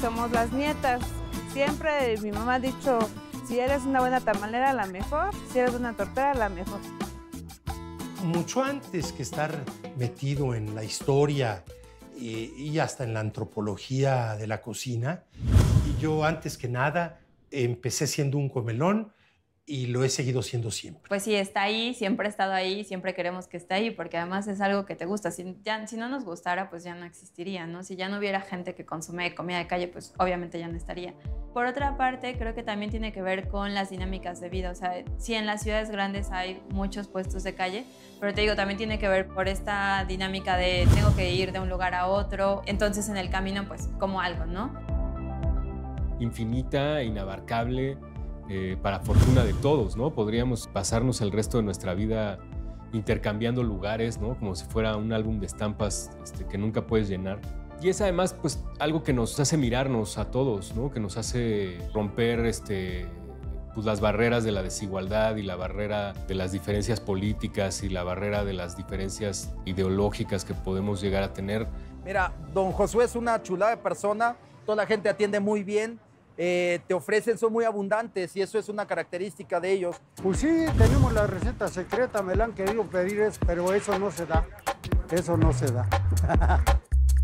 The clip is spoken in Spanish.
somos las nietas. Siempre mi mamá ha dicho, si eres una buena tamalera, la mejor. Si eres una tortera, la mejor. Mucho antes que estar metido en la historia y hasta en la antropología de la cocina, y yo antes que nada empecé siendo un comelón y lo he seguido siendo siempre. Pues sí, está ahí, siempre ha estado ahí, siempre queremos que esté ahí, porque además es algo que te gusta. Si no nos gustara, pues ya no existiría, ¿no? Si ya no hubiera gente que consume comida de calle, pues obviamente ya no estaría. Por otra parte, creo que también tiene que ver con las dinámicas de vida. O sea, sí, en las ciudades grandes hay muchos puestos de calle, pero te digo, también tiene que ver por esta dinámica de tengo que ir de un lugar a otro, entonces en el camino, pues, como algo, ¿no? Infinita, inabarcable, para fortuna de todos, ¿no? Podríamos pasarnos el resto de nuestra vida intercambiando lugares, ¿no? Como si fuera un álbum de estampas que nunca puedes llenar. Y es además, pues, algo que nos hace mirarnos a todos, ¿no? Que nos hace romper pues, las barreras de la desigualdad y la barrera de las diferencias políticas y la barrera de las diferencias ideológicas que podemos llegar a tener. Mira, don Josué es una chulada de persona, toda la gente atiende muy bien, te ofrecen, son muy abundantes y eso es una característica de ellos. Pues sí, tenemos la receta secreta, me la han querido pedir, pero eso no se da. Eso no se da.